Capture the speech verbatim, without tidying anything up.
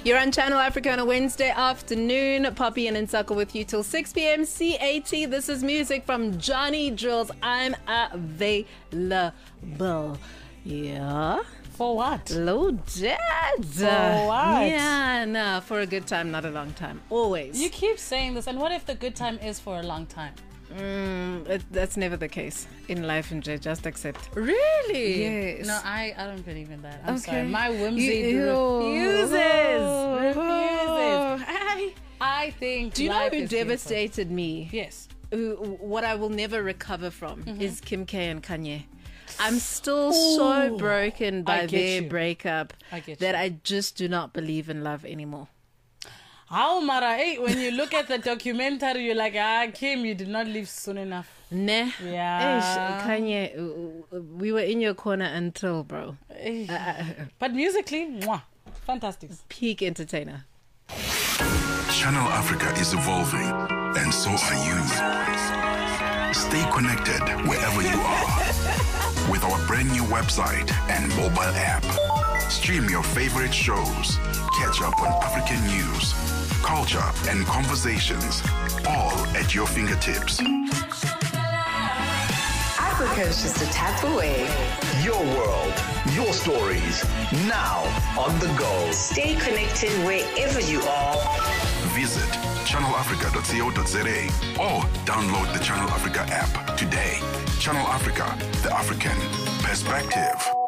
You're on Channel Africa on a Wednesday afternoon. Poppy and Nsako with you till six p.m. C A T. This is music from Johnny Drills. I'm available. Yeah. For what? Loaded. For what? Yeah, no, for a good time, not a long time. Always. You keep saying this, and what if the good time is for a long time? Mm, it, that's never the case in life, and just accept. Really? Yes. No, I, I don't believe in that. I'm Okay. sorry. My whimsy You- refuses. Oh. Refuses. I, I think. do you know life who is beautiful. devastated me? Yes. Who, what I will never recover from Mm-hmm. is Kim K and Kanye. I'm still so Ooh, broken by I get their you. breakup I get that you. I just do not believe in love anymore. How, Mara? Hey, when you look at the documentary, you're like, ah, Kim, you did not leave soon enough. Nah. Yeah. Eish, Kanye, uh, uh, we were in your corner until, bro. Eh. Uh, But musically, mwah, fantastic. peak entertainer. Channel Africa is evolving, and so are you. Stay connected wherever you are with our brand new website and mobile app. Stream your favorite shows, catch up on African news, culture, and conversations, all at your fingertips. Africa is just a tap away. Your world, your stories, now on the go. Stay connected wherever you are. Visit channel africa dot co dot za or download the Channel Africa app today. Channel Africa, the African perspective.